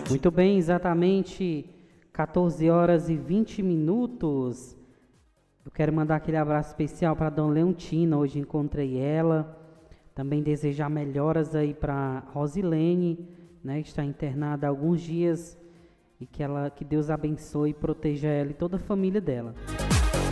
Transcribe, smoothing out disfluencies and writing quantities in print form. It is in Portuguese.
Muito bem, exatamente 14 horas e 20 minutos. Eu quero mandar aquele abraço especial para Dona Leontina, hoje encontrei ela. Também desejar melhoras aí para Rosilene, né, que está internada há alguns dias, e que Deus abençoe e proteja ela e toda a família dela.